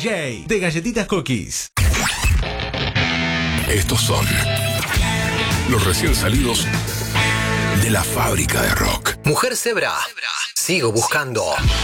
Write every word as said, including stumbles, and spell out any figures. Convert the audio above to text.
J de Galletitas Cookies. Estos son los recién salidos de la fábrica de rock. Mujer Zebra, sigo buscando.